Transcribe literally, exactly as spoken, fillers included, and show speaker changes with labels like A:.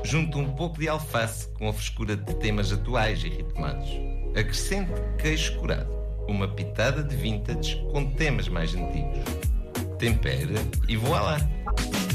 A: Junte um pouco de alface com a frescura de temas atuais e ritmados. Acrescente queijo curado, uma pitada de vintage com temas mais antigos. Tempere e voilá!